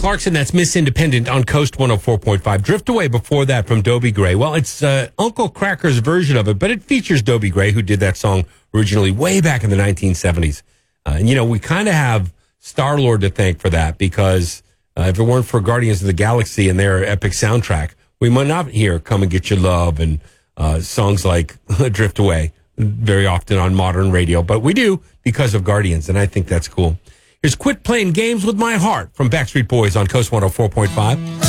Clarkson, that's Miss Independent on Coast 104.5. Drift Away before that from Dobie Gray. Well, it's Uncle Cracker's version of it, but it features Dobie Gray, who did that song originally way back in the 1970s. And, we kind of have Star-Lord to thank for that, because if it weren't for Guardians of the Galaxy and their epic soundtrack, we might not hear Come and Get Your Love and songs like Drift Away very often on modern radio. But we do because of Guardians, and I think that's cool. Here's Quit Playing Games with My Heart from Backstreet Boys on Coast 104.5.